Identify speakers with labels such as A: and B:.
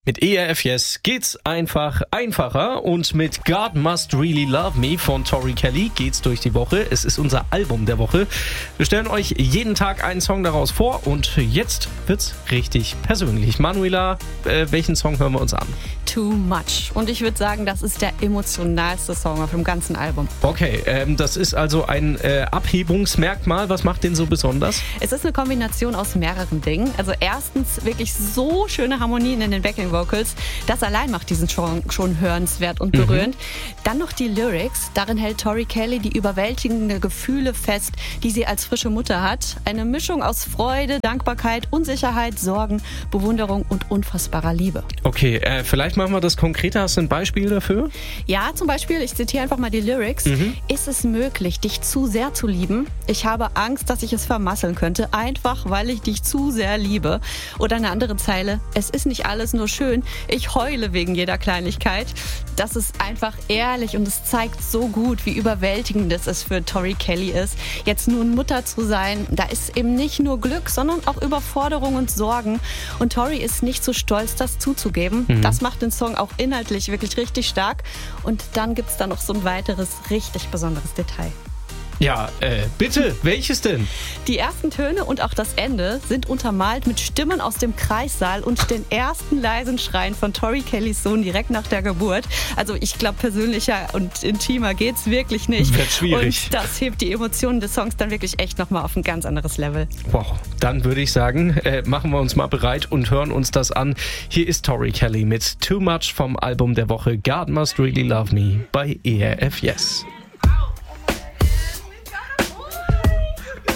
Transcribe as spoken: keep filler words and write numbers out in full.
A: Mit E R F Yes geht's einfach einfacher und mit God Must Really Love Me von Tori Kelly geht's durch die Woche. Es ist unser Album der Woche. Wir stellen euch jeden Tag einen Song daraus vor und jetzt wird's richtig persönlich. Manuela, äh, welchen Song hören wir uns an?
B: Too Much. Und ich würde sagen, das ist der emotionalste Song auf dem ganzen Album.
A: Okay, ähm, das ist also ein äh, Abhebungsmerkmal. Was macht den so besonders?
B: Es ist eine Kombination aus mehreren Dingen. Also erstens wirklich so schöne Harmonien in den Backing Vocals. Das allein macht diesen Song schon hörenswert und berührend. Mhm. Dann noch die Lyrics. Darin hält Tori Kelly die überwältigenden Gefühle fest, die sie als frische Mutter hat. Eine Mischung aus Freude, Dankbarkeit, Unsicherheit, Sorgen, Bewunderung und unfassbarer Liebe.
A: Okay, äh, vielleicht machen wir das konkreter. Hast du ein Beispiel dafür?
B: Ja, zum Beispiel, ich zitiere einfach mal die Lyrics. Mhm. Ist es möglich, dich zu sehr zu lieben? Ich habe Angst, dass ich es vermasseln könnte, einfach weil ich dich zu sehr liebe. Oder eine andere Zeile. Es ist nicht alles nur schön. Ich heule wegen jeder Kleinigkeit. Das ist einfach ehrlich und es zeigt so gut, wie überwältigend es für Tori Kelly ist, jetzt nun Mutter zu sein. Da ist eben nicht nur Glück, sondern auch Überforderung und Sorgen. Und Tori ist nicht so stolz, das zuzugeben. Mhm. Das macht den Song auch inhaltlich wirklich richtig stark. Und dann gibt es da noch so ein weiteres, richtig besonderes Detail.
A: Ja, äh, bitte, welches denn?
B: Die ersten Töne und auch das Ende sind untermalt mit Stimmen aus dem Kreissaal und den ersten leisen Schreien von Tori Kellys Sohn direkt nach der Geburt. Also ich glaube, persönlicher und intimer geht's wirklich nicht.
A: Wird schwierig.
B: Und das hebt die Emotionen des Songs dann wirklich echt nochmal auf ein ganz anderes Level.
A: Wow, dann würde ich sagen, äh, machen wir uns mal bereit und hören uns das an. Hier ist Tori Kelly mit Too Much vom Album der Woche God Must Really Love Me bei E R F Yes.